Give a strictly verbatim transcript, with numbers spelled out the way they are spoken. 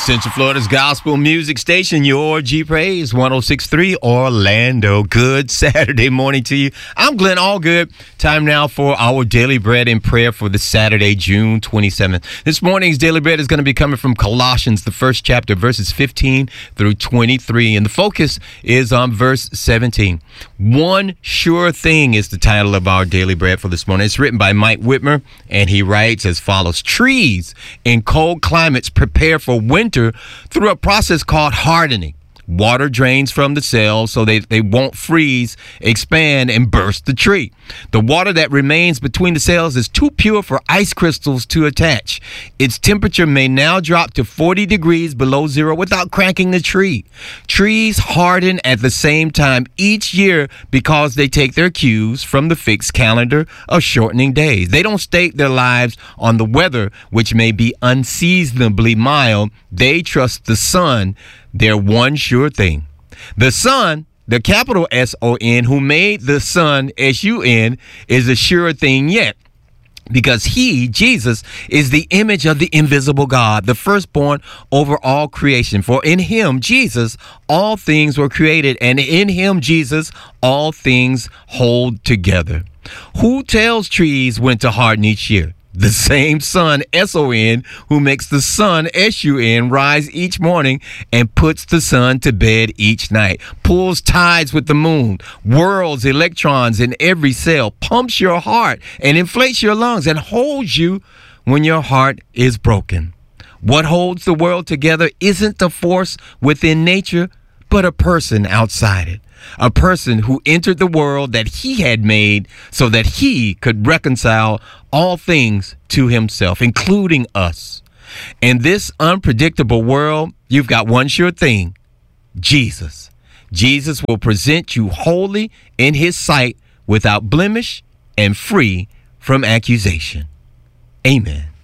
Central Florida's gospel music station, your G Praise one oh six point three Orlando. Good Saturday morning to you. I'm Glenn Allgood. Time now for our Daily Bread in Prayer for the Saturday, June twenty-seventh. This morning's Daily Bread is going to be coming from Colossians, the first chapter, verses fifteen through twenty-three. And the focus is on verse seventeen. One Sure Thing is the title of our Daily Bread for this morning. It's written by Mike Whitmer, and he writes as follows. Trees in cold climates prepare for winter through a process called hardening. Water drains from the cells so they, they won't freeze, expand, and burst the tree. The water that remains between the cells is too pure for ice crystals to attach. Its temperature may now drop to forty degrees below zero without cracking the tree. Trees harden at the same time each year because they take their cues from the fixed calendar of shortening days. They don't stake their lives on the weather, which may be unseasonably mild. They trust the sun, their one sure thing. The Son, the capital S O N, who made the sun, S U N, is a sure thing yet, because he, Jesus, is the image of the invisible God, the firstborn over all creation. For in him, Jesus, all things were created, and in him, Jesus, all things hold together. Who tells trees when to harden each year? The same Son, S O N, who makes the sun, S U N, rise each morning and puts the sun to bed each night, pulls tides with the moon, whirls electrons in every cell, pumps your heart and inflates your lungs, and holds you when your heart is broken. What holds the world together isn't the force within nature, but a person outside it. A person who entered the world that he had made so that he could reconcile all things to himself, including us. In this unpredictable world, you've got one sure thing: Jesus. Jesus will present you wholly in his sight, without blemish and free from accusation. Amen.